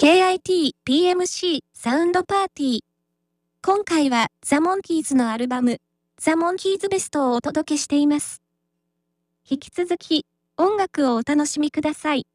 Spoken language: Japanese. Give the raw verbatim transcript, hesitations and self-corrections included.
ケーアイティーピーエムシー サウンドパーティー。今回はザ・モンキーズのアルバムザ・モンキーズベストをお届けしています。引き続き音楽をお楽しみください。